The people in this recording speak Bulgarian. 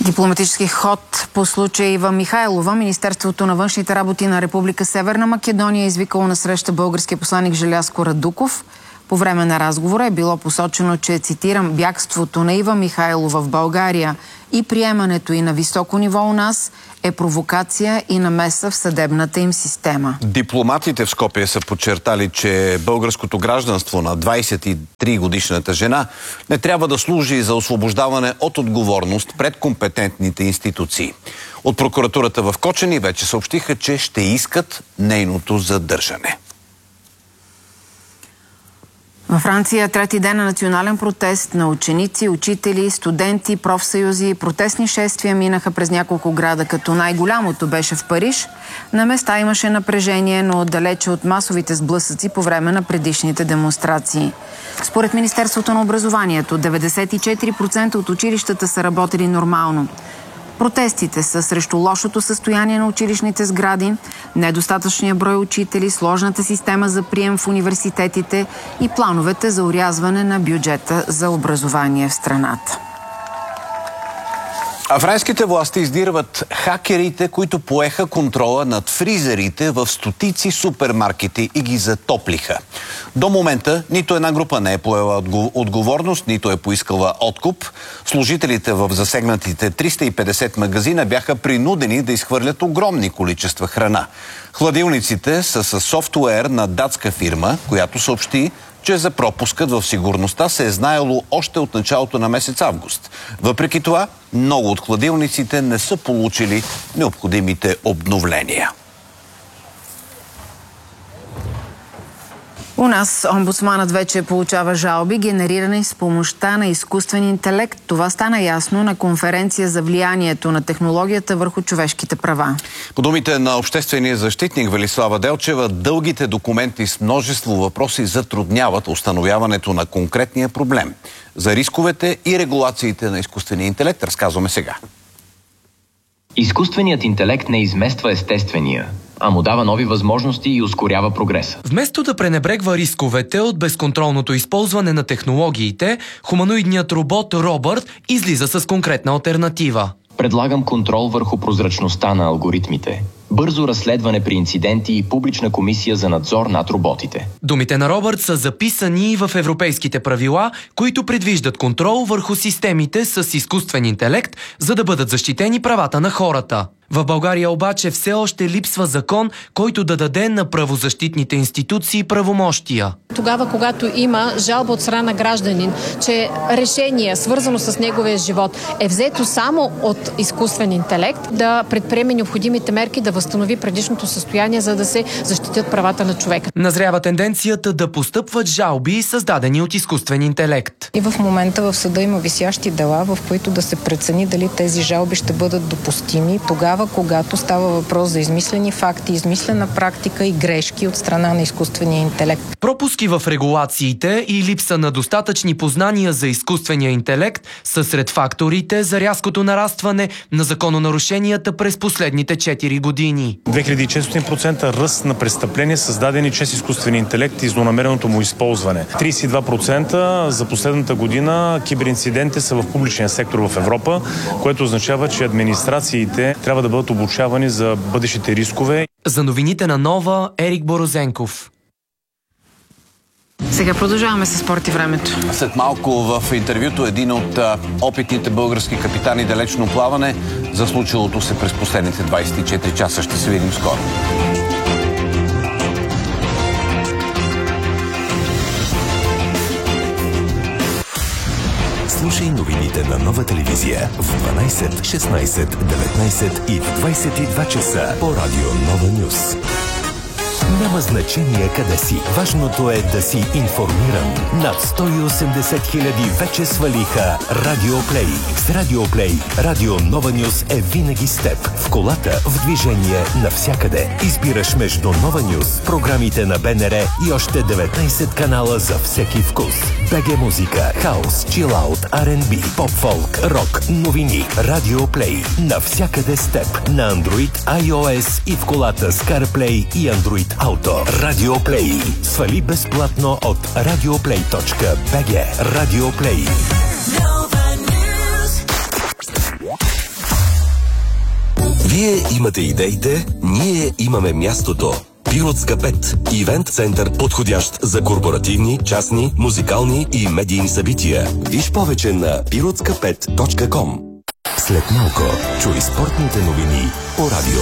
Дипломатически ход по случая Ива Михайлова. Министерството на външните работи на Република Северна Македония извикало на среща българския посланик Желязко Радуков. По време на разговора е било посочено, че, цитирам, бягството на Ива Михайлова в България и приемането й на високо ниво у нас е провокация и намеса в съдебната им система. Дипломатите в Скопие са подчертали, че българското гражданство на 23-годишната жена не трябва да служи за освобождаване от отговорност пред компетентните институции. От прокуратурата в Кочани вече съобщиха, че ще искат нейното задържане. Във Франция трети ден на национален протест на ученици, учители, студенти, профсъюзи. Протестни шествия минаха през няколко града, като най-голямото беше в Париж. На места имаше напрежение, но далече от масовите сблъсъци по време на предишните демонстрации. Според Министерството на образованието, 94% от училищата са работили нормално. Протестите са срещу лошото състояние на училищните сгради, недостатъчния брой учители, сложната система за прием в университетите и плановете за орязване на бюджета за образование в страната. А френските власти издирват хакерите, които поеха контрола над фризерите в стотици супермаркети и ги затоплиха. До момента нито една група не е поела отговорност, нито е поискала откуп. Служителите в засегнатите 350 магазина бяха принудени да изхвърлят огромни количества храна. Хладилниците са с софтуер на датска фирма, която съобщи, че за пропускът в сигурността се е знаело още от началото на месец август. Въпреки това, много от хладилниците не са получили необходимите обновления. У нас омбудсманът вече получава жалби, генерирани с помощта на изкуствен интелект. Това стана ясно на конференция за влиянието на технологията върху човешките права. По думите на обществения защитник Велислава Делчева, дългите документи с множество въпроси затрудняват установяването на конкретния проблем. За рисковете и регулациите на изкуствения интелект разказваме сега. Изкуственият интелект не измества естествения, а му дава нови възможности и ускорява прогреса. Вместо да пренебрегва рисковете от безконтролното използване на технологиите, хуманоидният робот Робърт излиза с конкретна алтернатива. Предлагам контрол върху прозрачността на алгоритмите, бързо разследване при инциденти и публична комисия за надзор над роботите. Думите на Робърт са записани в европейските правила, които предвиждат контрол върху системите с изкуствен интелект, за да бъдат защитени правата на хората. В България обаче все още липсва закон, който да даде на правозащитните институции правомощия. Тогава, когато има жалба от страна на гражданин, че решение, свързано с неговия живот, е взето само от изкуствен интелект, да предприеме необходимите мерки да възстанови предишното състояние, за да се защитят правата на човека. Назрява тенденцията да постъпват жалби, създадени от изкуствен интелект. И в момента в съда има висящи дела, в които да се прецени дали тези жалби ще бъдат допустими, тогава, когато става въпрос за измислени факти, измислена практика и грешки от страна на изкуствения интелект. Пропуски в регулациите и липса на достатъчни познания за изкуствения интелект са сред факторите за рязкото нарастване на закононарушенията през последните 4 години. 2400% ръст на престъпления, създадени чрез изкуствения интелект и злонамереното му използване. 32% за последната година киберинциденти са в публичния сектор в Европа, което означава, че администрациите трябва да бъдат обучавани за бъдещите рискове. За новините на Нова, Ерик Борозенков. Сега продължаваме с спорт и времето. След малко в интервюто един от опитните български капитани далечно плаване за случилото се през последните 24 часа. Ще се видим скоро. Слушай новините на Нова телевизия в 12, 16, 19 и в 22 часа по радио Нова Нюс. Няма значение къде си. Важното е да си информиран. Над 180 хиляди вече свалиха Радиоплей. С Радиоплей Радио Нова Нюс е винаги с теб. В колата, в движение, навсякъде. Избираш между Нова Нюс, програмите на БНР и още 19 канала за всеки вкус. БГ музика, хаус, чилаут, R&B, поп-фолк, рок, новини. Радиоплей. Навсякъде с теб. На Android, iOS и в колата с CarPlay и Android Auto. Радиоплей. Свали безплатно от radioplay.bg. Радиоплей. Вие имате идеите, ние имаме мястото. Пиротска 5. Ивент център, подходящ за корпоративни, частни, музикални и медийни събития. Виж повече на pirotska5.com. След малко чуй спортните новини по радио